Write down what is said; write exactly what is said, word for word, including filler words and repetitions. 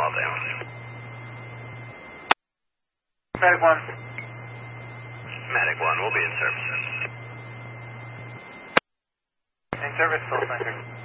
all down. Medic one. Medic one, we'll be in service. In service, full center.